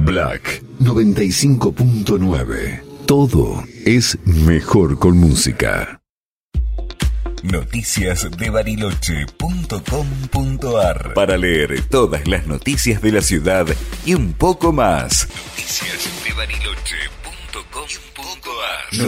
Black 95.9. Todo es mejor con música. Noticiasdebariloche.com.ar para leer todas las noticias de la ciudad y un poco más. Noticiasdebariloche.com.ar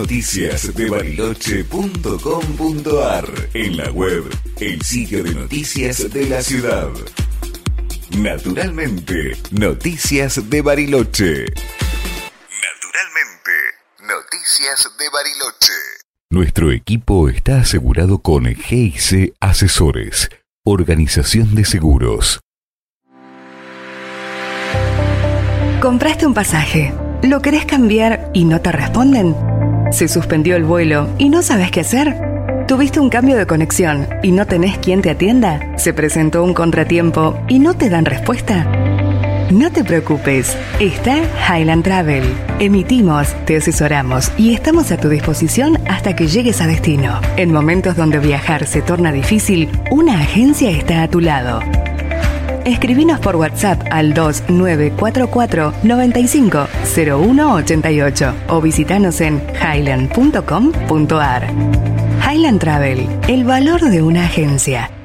Noticiasdebariloche.com.ar En la web, el sitio de noticias de la ciudad. Naturalmente, Noticias de Bariloche. Naturalmente, Noticias de Bariloche. Nuestro equipo está asegurado con GIC Asesores, Organización de Seguros. ¿Compraste un pasaje? ¿Lo querés cambiar y no te responden? ¿Se suspendió el vuelo y no sabes qué hacer? ¿Tuviste un cambio de conexión y no tenés quien te atienda? ¿Se presentó un contratiempo y no te dan respuesta? No te preocupes, está Highland Travel. Emitimos, te asesoramos y estamos a tu disposición hasta que llegues a destino. En momentos donde viajar se torna difícil, una agencia está a tu lado. Escribinos por WhatsApp al 2944 95 0188 o visitanos en highland.com.ar. Highland Travel, el valor de una agencia.